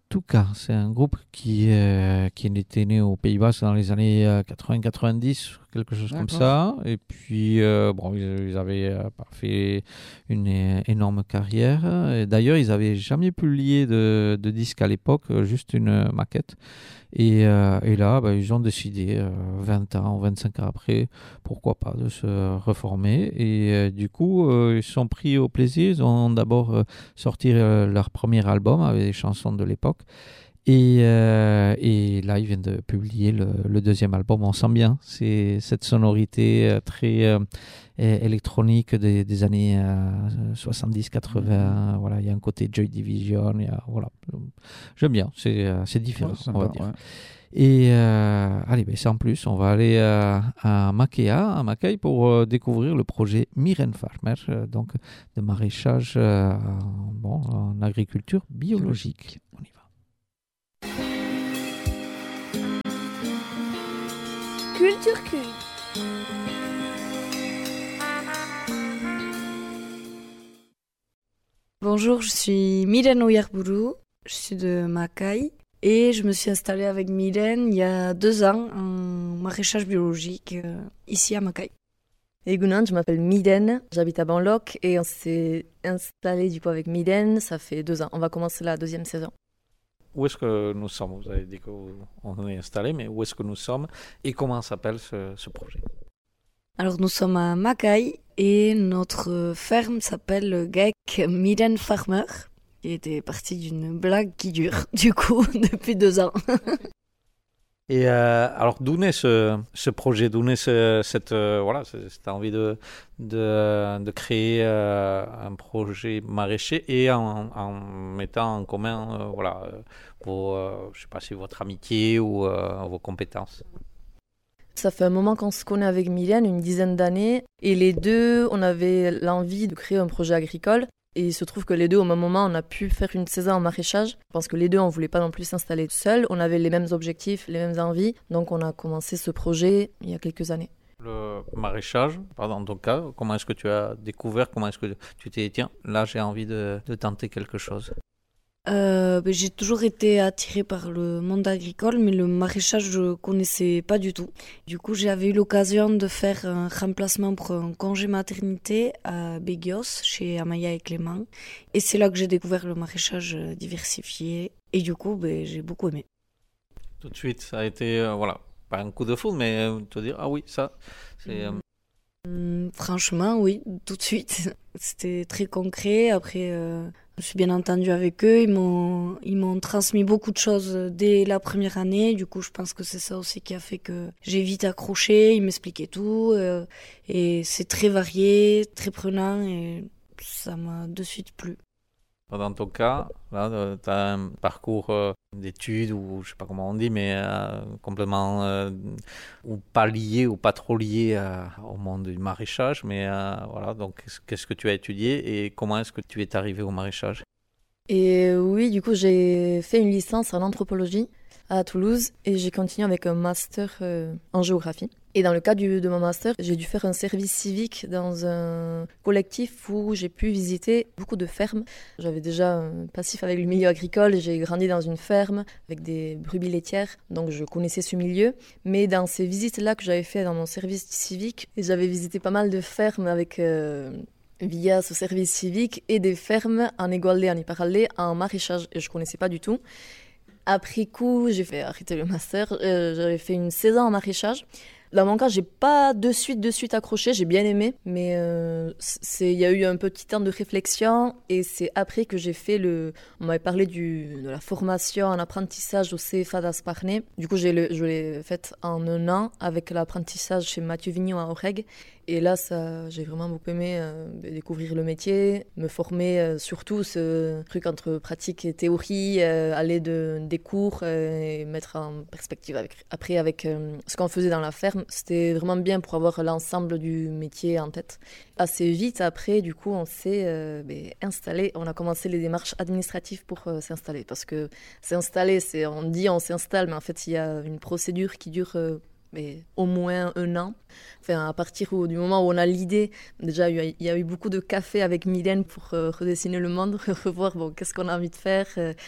Tuka, c'est un groupe qui était né aux Pays-Bas dans les années 80-90, quelque chose comme ça. Et puis, ils avaient pas fait une énorme carrière. Et d'ailleurs, ils n'avaient jamais publié de disque à l'époque, juste une maquette. Et là, ils ont décidé, 20 ans, 25 ans après, pourquoi pas, de se reformer. Et du coup, ils se sont pris au plaisir. Ils ont d'abord sorti leur premier album avec des chansons de l'époque. Et là, ils viennent de publier le deuxième album. On sent bien cette sonorité très électronique des années 70-80. Voilà, il y a un côté Joy Division. Voilà. J'aime bien, c'est différent, sympa, on va dire. Ouais. Et allez, sans plus, on va aller à Mackay pour découvrir le projet Miren Farmer, donc de maraîchage en agriculture biologique. On y va. Culture Q. Bonjour, je suis Mylène Oyarburu, je suis de Mackay et je me suis installée avec Mylène il y a 2 ans en maraîchage biologique ici à Mackay. Et Gunnan, je m'appelle Mylène, j'habite à Banlok et on s'est installé du coup avec Mylène, ça fait 2 ans. On va commencer la 2e saison. Où est-ce que nous sommes? Vous avez dit qu'on est installé, mais où est-ce que nous sommes et comment s'appelle ce projet? Alors nous sommes à Mackay et notre ferme s'appelle GEC Mylène Farmer, qui était partie d'une blague qui dure du coup depuis 2 ans. Et alors d'où naît ce projet, d'où naît cette envie de créer un projet maraîcher et en mettant en commun je sais pas si votre amitié ou vos compétences. Ça fait un moment qu'on se connaît avec Mylène, une dizaine d'années, et les deux, on avait l'envie de créer un projet agricole. Et il se trouve que les deux, au même moment, on a pu faire une saison en maraîchage. Je pense que les deux, on voulait pas non plus s'installer seuls. On avait les mêmes objectifs, les mêmes envies. Donc on a commencé ce projet il y a quelques années. Le maraîchage, dans ton cas, comment est-ce que tu as découvert, comment est-ce que tu t'es dit, tiens, là j'ai envie de tenter quelque chose? J'ai toujours été attirée par le monde agricole, mais le maraîchage, je connaissais pas du tout. Du coup, j'avais eu l'occasion de faire un remplacement pour un congé maternité à Béguios, chez Amaya et Clément. Et c'est là que j'ai découvert le maraîchage diversifié. Et du coup, j'ai beaucoup aimé. Tout de suite, ça a été, pas un coup de foudre, mais te dire, ah oui, ça, c'est... Franchement, oui, tout de suite. C'était très concret. Après, je me suis bien entendue avec eux. Ils m'ont transmis beaucoup de choses dès la première année. Du coup, je pense que c'est ça aussi qui a fait que j'ai vite accroché. Ils m'expliquaient tout. Et c'est très varié, très prenant. Et ça m'a de suite plu. Dans ton cas, là, tu as un parcours d'études, ou je sais pas comment on dit, mais complètement, ou pas lié, ou pas trop lié au monde du maraîchage. Mais donc qu'est-ce que tu as étudié et comment est-ce que tu es arrivé au maraîchage? Et oui, du coup, j'ai fait une licence en anthropologie à Toulouse et j'ai continué avec un master en géographie. Et dans le cadre de mon master, j'ai dû faire un service civique dans un collectif où j'ai pu visiter beaucoup de fermes. J'avais déjà un passif avec le milieu agricole, j'ai grandi dans une ferme avec des brebis laitières, donc je connaissais ce milieu. Mais dans ces visites-là que j'avais fait dans mon service civique, j'avais visité pas mal de fermes avec... via ce service civique et des fermes en Égualdé, en Iparraldé, en maraîchage, et je ne connaissais pas du tout. Après coup, j'ai fait arrêter le master, j'avais fait une saison en maraîchage. Dans mon cas, j'ai pas de suite accroché, j'ai bien aimé, mais il y a eu un petit temps de réflexion et c'est après que j'ai fait on m'avait parlé de la formation en apprentissage au CFA d'Asparné. Du coup, je l'ai faite en 1 an avec l'apprentissage chez Mathieu Vignon à Oreg. Et là, j'ai vraiment beaucoup aimé découvrir le métier, me former, surtout ce truc entre pratique et théorie, aller des cours et mettre en perspective avec ce qu'on faisait dans la ferme. C'était vraiment bien pour avoir l'ensemble du métier en tête. Assez vite après, du coup, on s'est installé. On a commencé les démarches administratives pour s'installer. Parce que s'installer, on dit on s'installe, mais en fait, il y a une procédure qui dure mais au moins 1 an. Enfin, à partir du moment où on a l'idée, déjà il y a eu beaucoup de café avec Mylène pour redessiner le monde, revoir qu'est-ce qu'on a envie de faire.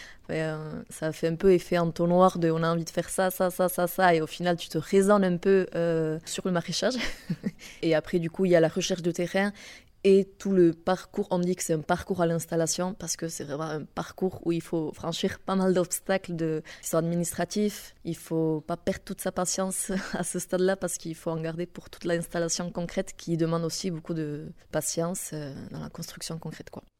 Ça a fait un peu effet entonnoir de on a envie de faire ça, et au final tu te raisonnes un peu sur le maraîchage. Et après du coup il y a la recherche de terrain. Et tout le parcours, on dit que c'est un parcours à l'installation parce que c'est vraiment un parcours où il faut franchir pas mal d'obstacles qui sont administratifs. Il ne faut pas perdre toute sa patience à ce stade-là parce qu'il faut en garder pour toute l'installation concrète qui demande aussi beaucoup de patience dans la construction concrète, quoi.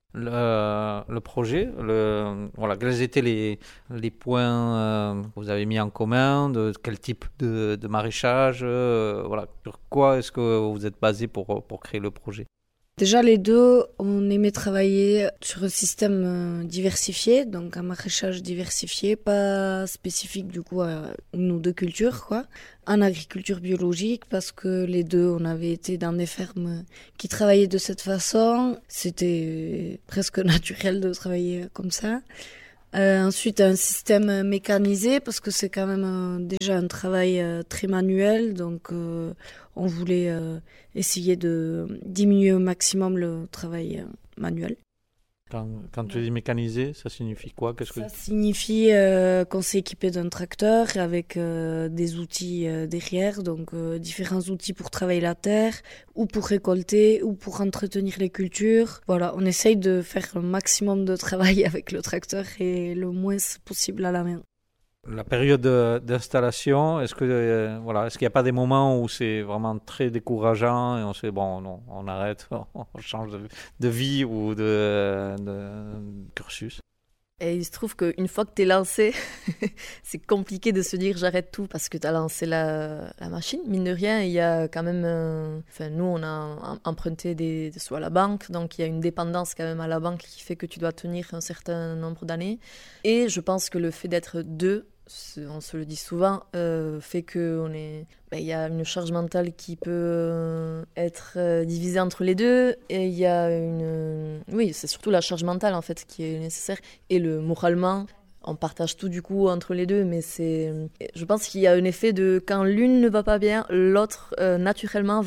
Le projet, voilà, quels étaient les points que vous avez mis en commun, de quel type de maraîchage, voilà, sur quoi est-ce que vous êtes basé pour créer le projet? Déjà, les deux, on aimait travailler sur un système diversifié, donc un maraîchage diversifié, pas spécifique du coup à une ou deux cultures, quoi. En agriculture biologique, parce que les deux, on avait été dans des fermes qui travaillaient de cette façon. C'était presque naturel de travailler comme ça. Ensuite, un système mécanisé, parce que c'est quand même déjà un travail très manuel, donc on voulait essayer de diminuer au maximum le travail manuel. Quand tu dis mécanisé, ça signifie quoi? Ça signifie qu'on s'est équipé d'un tracteur avec des outils derrière, donc différents outils pour travailler la terre, ou pour récolter, ou pour entretenir les cultures. Voilà, on essaye de faire le maximum de travail avec le tracteur et le moins possible à la main. La période d'installation, est-ce qu'il n'y a pas des moments où c'est vraiment très décourageant et on se dit bon, non, on arrête, on change de vie ou de cursus? Et il se trouve qu'une fois que tu es lancé, c'est compliqué de se dire j'arrête tout parce que tu as lancé la machine. Mine de rien, il y a quand même... nous, on a emprunté des sous à la banque, donc il y a une dépendance quand même à la banque qui fait que tu dois tenir un certain nombre d'années. Et je pense que le fait d'être deux, on se le dit souvent, fait que il y a une charge mentale qui peut être divisée entre les deux, et il y a oui, c'est surtout la charge mentale en fait qui est nécessaire, et le moralement. On partage tout du coup entre les deux, mais je pense qu'il y a un effet de quand l'une ne va pas bien, l'autre naturellement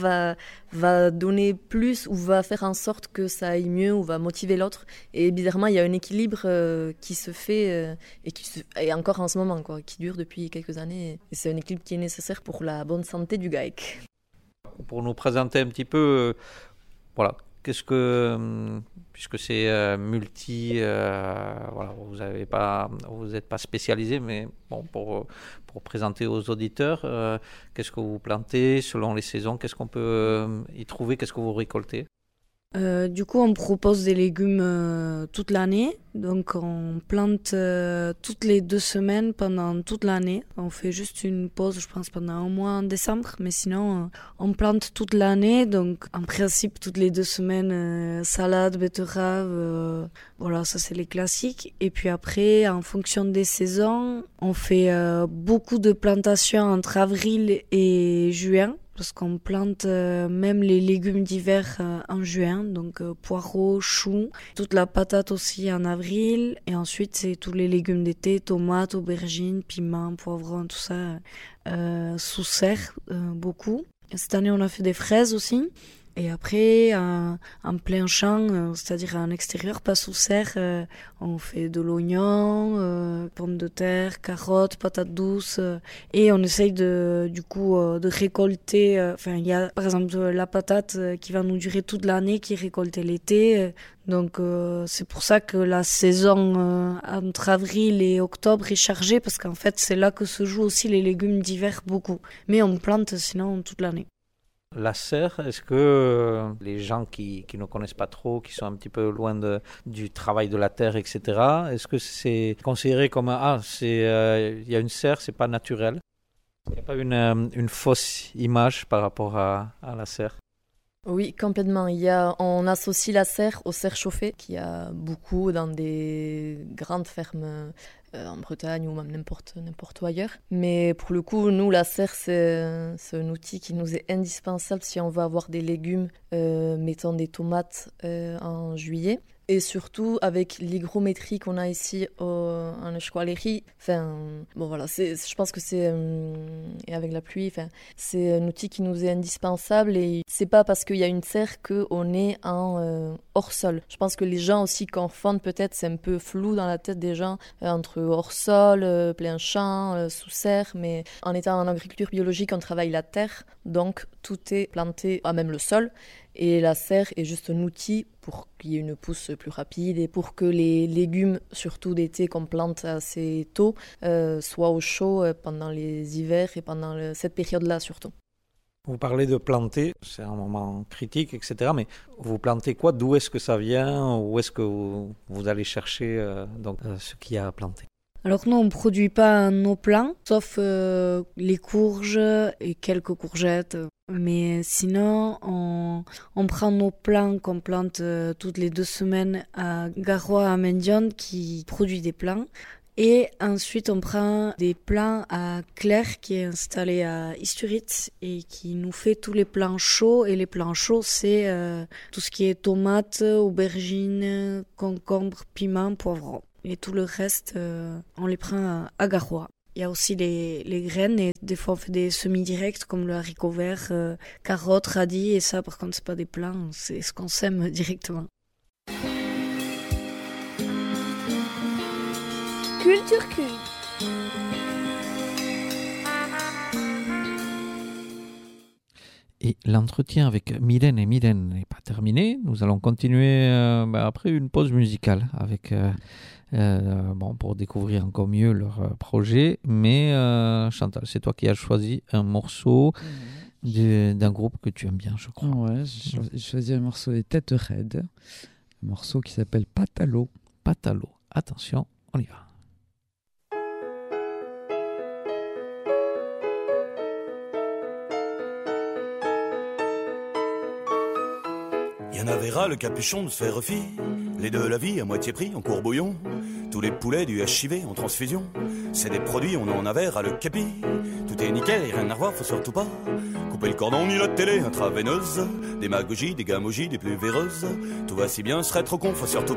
va donner plus ou va faire en sorte que ça aille mieux ou va motiver l'autre. Et bizarrement, il y a un équilibre qui se fait et encore en ce moment, quoi, qui dure depuis quelques années. Et c'est un équilibre qui est nécessaire pour la bonne santé du GAEC. Pour nous présenter un petit peu, voilà. Puisque c'est voilà, vous n'êtes pas spécialisé, mais bon, pour présenter aux auditeurs, qu'est-ce que vous plantez selon les saisons, qu'est-ce qu'on peut y trouver, qu'est-ce que vous récoltez? Du coup, on propose des légumes toute l'année. Donc, on plante toutes les 2 semaines pendant toute l'année. On fait juste une pause, je pense, pendant un mois en décembre. Mais sinon, on plante toute l'année. Donc, en principe, toutes les 2 semaines, salade, betterave. Voilà, ça, c'est les classiques. Et puis après, en fonction des saisons, on fait beaucoup de plantations entre avril et juin. Parce qu'on plante même les légumes d'hiver en juin, donc poireaux, choux, toute la patate aussi en avril, et ensuite c'est tous les légumes d'été, tomates, aubergines, piments, poivrons, tout ça, sous serre, beaucoup. Cette année on a fait des fraises aussi. Et après, en plein champ, c'est-à-dire en extérieur, pas sous serre, on fait de l'oignon, pommes de terre, carottes, patates douces. Et on essaye de récolter. Il y a par exemple la patate qui va nous durer toute l'année, qui est récoltée l'été. Donc c'est pour ça que la saison entre avril et octobre est chargée, parce qu'en fait c'est là que se jouent aussi les légumes d'hiver beaucoup. Mais on plante sinon toute l'année. La serre, est-ce que les gens qui ne connaissent pas trop, qui sont un petit peu loin du travail de la terre, etc., est-ce que c'est considéré comme il y a une serre, c'est pas naturel? Il n'y a pas une fausse image par rapport à la serre? Oui, complètement. On associe la serre aux serres chauffées, qu'il y a beaucoup dans des grandes fermes en Bretagne ou même n'importe où ailleurs. Mais pour le coup, nous, la serre, c'est un outil qui nous est indispensable si on veut avoir des légumes, mettons des tomates en juillet. Et surtout, avec l'hygrométrie qu'on a ici en Squaléry, je pense que c'est... et avec la pluie, c'est un outil qui nous est indispensable. Et c'est pas parce qu'il y a une serre qu'on est en hors-sol. Je pense que les gens aussi confondent peut-être, c'est un peu flou dans la tête des gens, entre hors-sol, plein champ, sous serre. Mais en étant en agriculture biologique, on travaille la terre. Donc, tout est planté à même le sol. Et la serre est juste un outil pour qu'il y ait une pousse plus rapide et pour que les légumes, surtout d'été qu'on plante assez tôt, soient au chaud pendant les hivers et pendant cette période-là surtout. Vous parlez de planter, c'est un moment critique, etc. Mais vous plantez quoi? D'où est-ce que ça vient? Où est-ce que vous allez chercher ce qu'il y a à planter? Alors nous, on ne produit pas nos plants, sauf les courges et quelques courgettes. Mais sinon, on prend nos plants qu'on plante toutes les 2 semaines à Garoua, à Mendione, qui produit des plants. Et ensuite, on prend des plants à Claire, qui est installé à Isturitz, et qui nous fait tous les plants chauds. Et les plants chauds, c'est tout ce qui est tomates, aubergines, concombres, piments, poivrons. Et tout le reste, on les prend à Garoua. Il y a aussi les graines et des fois on fait des semis-directs comme le haricot vert, carottes, radis, et ça par contre c'est pas des plants, c'est ce qu'on sème directement. Culture Q. Et l'entretien avec Mylène n'est pas terminé. Nous allons continuer après une pause musicale avec pour découvrir encore mieux leur projet. Mais Chantal, c'est toi qui as choisi un morceau d'un groupe que tu aimes bien, je crois. Ouais, j'ai choisi un morceau des Têtes Raides, un morceau qui s'appelle Patalo. Patalo. Attention, on y va. Y'en avait ras le capuchon de se faire refier, les deux la vie à moitié pris en courbouillon, tous les poulets du HIV en transfusion, c'est des produits on en avait ras le capi, tout est nickel et rien à revoir, faut surtout pas couper le cordon ni la télé intraveineuse, démagogie, des gamogis, des plus véreuses, tout va si bien, serait trop con, faut surtout